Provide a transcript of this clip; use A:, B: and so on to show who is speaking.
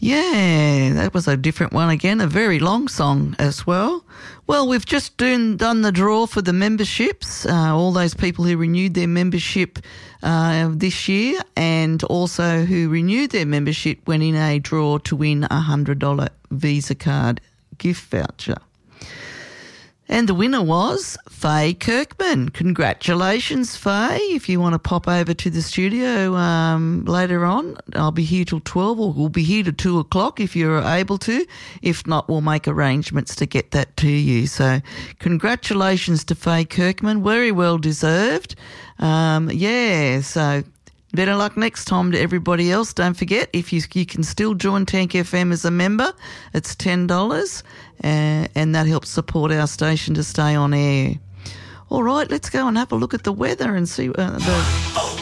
A: Yeah, that was a different one again, a very long song as well. Well, we've just done the draw for the memberships, all those people who renewed their membership this year and also who renewed their membership went in a draw to win a $100 Visa card gift voucher. And the winner was Faye Kirkman. Congratulations, Faye. If you want to pop over to the studio later on, I'll be here till 12 or we'll be here till 2 o'clock if you're able to. If not, we'll make arrangements to get that to you. So congratulations to Faye Kirkman. Very well deserved. So better luck next time to everybody else. Don't forget, if you can still join Tank FM as a member, it's $10 and that helps support our station to stay on air. All right, let's go and have a look at the weather and see